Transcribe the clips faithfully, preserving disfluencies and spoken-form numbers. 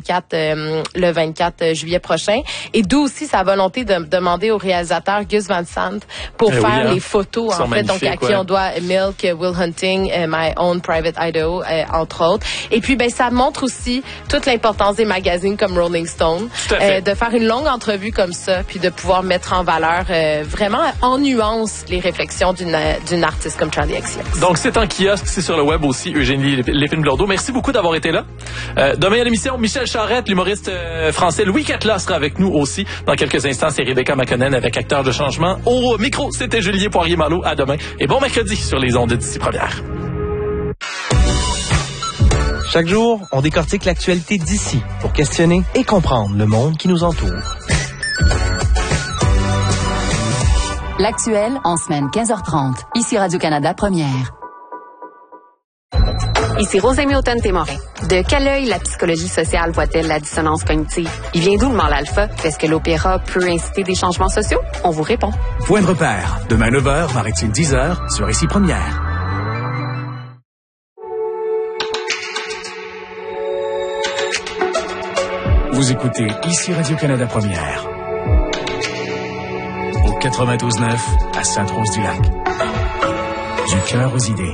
vingt-quatre, euh, le vingt-quatre juillet prochain. Et d'où aussi sa volonté de demander au réalisateur Gus Van Sant pour eh faire oui, hein? les photos, en fait, donc à qui ouais. on doit Milk, Will Hunting, uh, My Own Private Idaho, euh, entre autres. Et puis, ben, ça montre aussi toute l'importance des magazines comme Rolling Stone, euh, de faire une longue entrevue comme ça, puis de pouvoir mettre en valeur euh, vraiment en nuance les réflexions d'une d'une artiste comme Charli X C X. Donc, c'est en kiosque, c'est sur le web aussi, Eugénie Lépine-Blondeau. Merci beaucoup d'avoir été là. Euh, demain à l'émission, Michel Charette, l'humoriste euh, français Louis Catla sera avec nous aussi. Dans quelques instants, c'est Rebecca McConnell avec Acteur de changement. Au micro, c'était Julien Poirier-Malo. À demain. Et bon mercredi sur les ondes d'Ici Première. Chaque jour, on décortique l'actualité d'ici pour questionner et comprendre le monde qui nous entoure. L'actuel en semaine quinze heures trente. Ici Radio-Canada Première. Ici Rosemée Automne-Témorin. De quel œil la psychologie sociale voit-elle la dissonance cognitive? Il vient d'où le mal alpha? Est-ce que l'opéra peut inciter des changements sociaux? On vous répond. Point de repère. Demain neuf heures, Maritime dix heures, sur Ici Première. Vous écoutez Ici Radio-Canada Première. Au quatre-vingt-douze neuf à Sainte-Rose-du-Lac. Du cœur aux idées.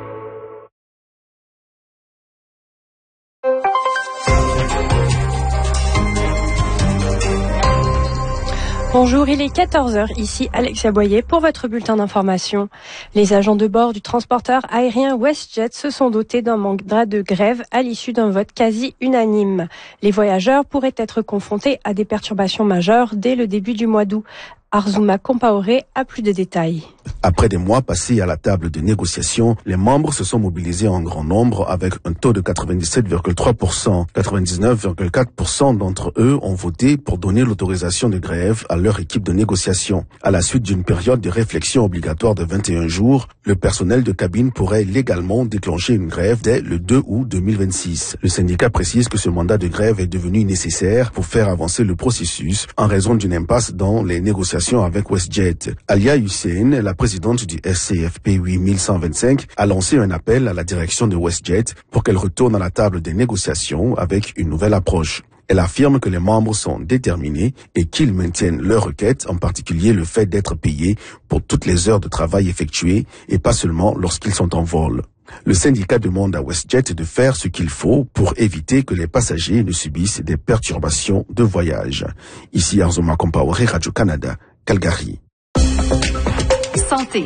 Bonjour, il est quatorze heures, ici Alexia Boyer pour votre bulletin d'information. Les agents de bord du transporteur aérien WestJet se sont dotés d'un mandat de grève à l'issue d'un vote quasi unanime. Les voyageurs pourraient être confrontés à des perturbations majeures dès le début du mois d'août. Arzouma Compaoré a plus de détails. Après des mois passés à la table de négociation, les membres se sont mobilisés en grand nombre avec un taux de quatre-vingt-dix-sept virgule trois pour cent. quatre-vingt-dix-neuf virgule quatre pour cent d'entre eux ont voté pour donner l'autorisation de grève à leur équipe de négociation. À la suite d'une période de réflexion obligatoire de vingt et un jours, le personnel de cabine pourrait légalement déclencher une grève dès le deux août deux mille vingt-six. Le syndicat précise que ce mandat de grève est devenu nécessaire pour faire avancer le processus en raison d'une impasse dans les négociations avec WestJet. Alia Hussein, la présidente du S C F P huit mille cent vingt-cinq, a lancé un appel à la direction de WestJet pour qu'elle retourne à la table des négociations avec une nouvelle approche. Elle affirme que les membres sont déterminés et qu'ils maintiennent leurs requêtes, en particulier le fait d'être payés pour toutes les heures de travail effectuées et pas seulement lorsqu'ils sont en vol. Le syndicat demande à WestJet de faire ce qu'il faut pour éviter que les passagers ne subissent des perturbations de voyage. Ici Arzouma Compaoré, Radio-Canada, Calgary. Santé.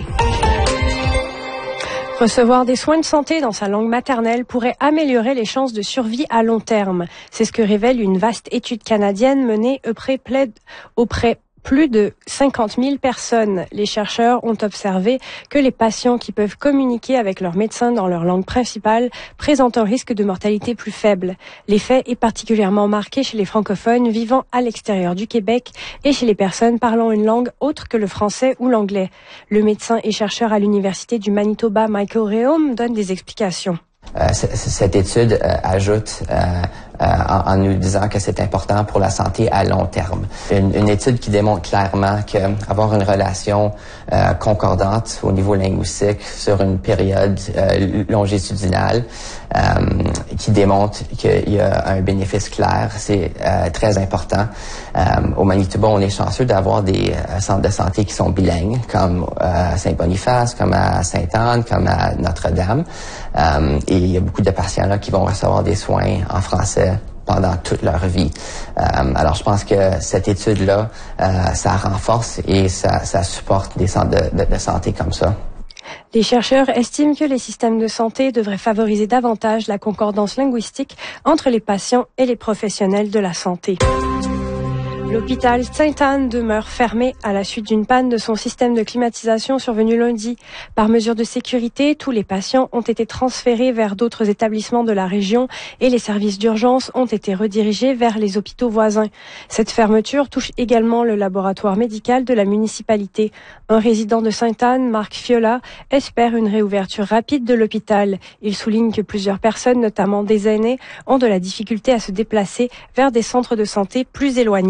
Recevoir des soins de santé dans sa langue maternelle pourrait améliorer les chances de survie à long terme. C'est ce que révèle une vaste étude canadienne menée auprès, auprès plus de cinquante mille personnes. Les chercheurs ont observé que les patients qui peuvent communiquer avec leur médecin dans leur langue principale présentent un risque de mortalité plus faible. L'effet est particulièrement marqué chez les francophones vivant à l'extérieur du Québec et chez les personnes parlant une langue autre que le français ou l'anglais. Le médecin et chercheur à l'Université du Manitoba, Michael Réaume, donne des explications. Euh, cette étude euh, ajoute euh, euh, en, en nous disant que c'est important pour la santé à long terme. Une, une étude qui démontre clairement qu'avoir une relation euh, concordante au niveau linguistique sur une période euh, longitudinale euh, qui démontre qu'il y a un bénéfice clair, c'est euh, très important. Euh, au Manitoba, on est chanceux d'avoir des euh, centres de santé qui sont bilingues, comme euh, à Saint-Boniface, comme à Sainte-Anne, comme à Notre-Dame. Euh, et il y a beaucoup de patients là qui vont recevoir des soins en français pendant toute leur vie. Euh, alors, je pense que cette étude-là, euh, ça renforce et ça, ça supporte des centres de, de, de santé comme ça. Les chercheurs estiment que les systèmes de santé devraient favoriser davantage la concordance linguistique entre les patients et les professionnels de la santé. L'hôpital Sainte-Anne demeure fermé à la suite d'une panne de son système de climatisation survenue lundi. Par mesure de sécurité, tous les patients ont été transférés vers d'autres établissements de la région et les services d'urgence ont été redirigés vers les hôpitaux voisins. Cette fermeture touche également le laboratoire médical de la municipalité. Un résident de Sainte-Anne, Marc Fiola, espère une réouverture rapide de l'hôpital. Il souligne que plusieurs personnes, notamment des aînés, ont de la difficulté à se déplacer vers des centres de santé plus éloignés.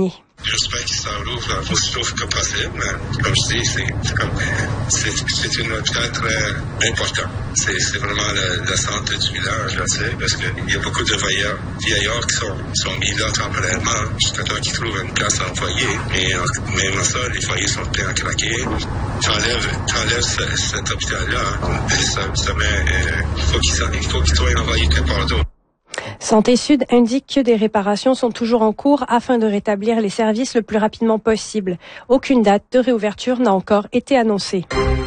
J'espère que ça rouvre aussitôt que possible, mais comme je dis, c'est, c'est, comme, c'est, c'est une hôpital très important. C'est, c'est vraiment la, la santé du village, là, tu sais, parce qu'il y a beaucoup de vieillards, vieillards qui sont, sont mis là temporairement, jusqu'à temps qu'ils trouvent une place à employer. Mais même à ça, les foyers sont pleins à craquer. T'enlèves, t'enlèves ce, cet hôpital-là, hein, et ça, ça met, euh, il faut qu'il, il faut qu'il soit envoyé quelque part d'autre. Santé Sud indique que des réparations sont toujours en cours afin de rétablir les services le plus rapidement possible. Aucune date de réouverture n'a encore été annoncée.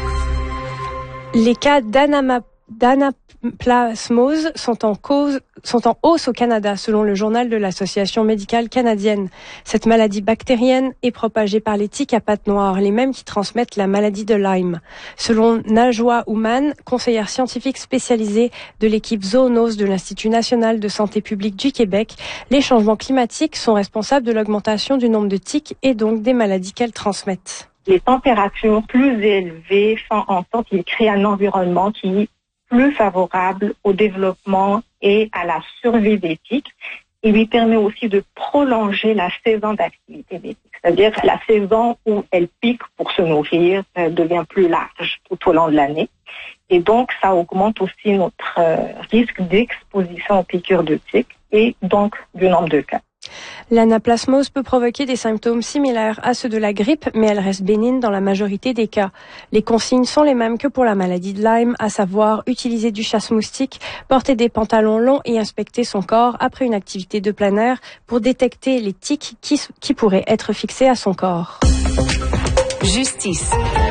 Les cas d'anama d'anaplasmose sont en cause, sont en hausse au Canada, selon le journal de l'Association médicale canadienne. Cette maladie bactérienne est propagée par les tiques à pattes noires, les mêmes qui transmettent la maladie de Lyme. Selon Najwa Ouman, conseillère scientifique spécialisée de l'équipe zoonose de l'Institut national de santé publique du Québec, les changements climatiques sont responsables de l'augmentation du nombre de tiques et donc des maladies qu'elles transmettent. Les températures plus élevées font en sorte qu'il crée un environnement qui est plus favorable au développement et à la survie des tiques. Il lui permet aussi de prolonger la saison d'activité des tiques. C'est-à-dire que la saison où elles piquent pour se nourrir euh, devient plus large tout au long de l'année. Et donc, ça augmente aussi notre euh, risque d'exposition aux piqûres de tiques et donc du nombre de cas. L'anaplasmose peut provoquer des symptômes similaires à ceux de la grippe, mais elle reste bénigne dans la majorité des cas. Les consignes sont les mêmes que pour la maladie de Lyme, à savoir utiliser du chasse-moustique, porter des pantalons longs et inspecter son corps après une activité de plein air pour détecter les tiques qui, qui pourraient être fixées à son corps. Justice.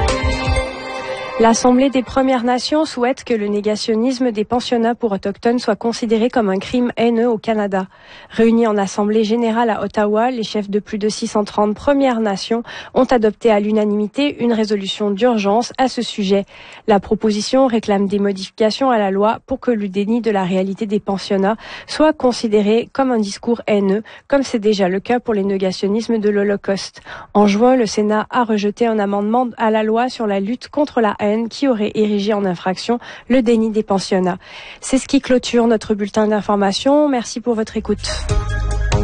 L'Assemblée des Premières Nations souhaite que le négationnisme des pensionnats pour autochtones soit considéré comme un crime haineux au Canada. Réunis en Assemblée générale à Ottawa, les chefs de plus de six cent trente Premières Nations ont adopté à l'unanimité une résolution d'urgence à ce sujet. La proposition réclame des modifications à la loi pour que le déni de la réalité des pensionnats soit considéré comme un discours haineux, comme c'est déjà le cas pour les négationnismes de l'Holocauste. En juin, le Sénat a rejeté un amendement à la loi sur la lutte contre la haine qui aurait érigé en infraction le déni des pensionnats. C'est ce qui clôture notre bulletin d'information. Merci pour votre écoute.